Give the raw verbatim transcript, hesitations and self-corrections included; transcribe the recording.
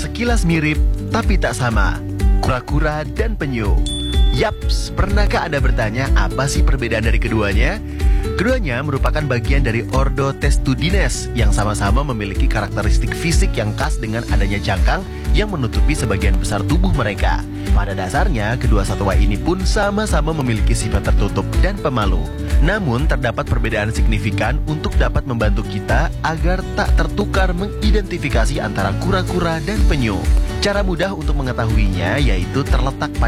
sekilas mirip tapi tak sama, kura-kura dan penyu. Yaps, pernahkah Anda bertanya apa sih perbedaan dari keduanya? Keduanya merupakan bagian dari ordo Testudines yang sama-sama memiliki karakteristik fisik yang khas dengan adanya cangkang yang menutupi sebagian besar tubuh mereka. Pada dasarnya, kedua satwa ini pun sama-sama memiliki sifat tertutup dan pemalu. Namun, terdapat perbedaan signifikan untuk dapat membantu kita agar tak tertukar mengidentifikasi antara kura-kura dan penyu. Cara mudah untuk mengetahuinya yaitu terletak pada